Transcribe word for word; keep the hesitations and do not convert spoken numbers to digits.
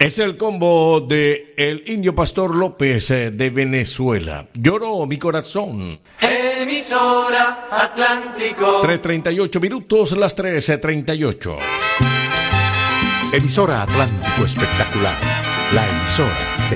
Es el combo de el Indio Pastor López eh, de Venezuela. Lloró mi corazón. Emisora Atlántico. tres treinta y ocho minutos, las tres treinta y ocho. Emisora Atlántico Espectacular, la emisora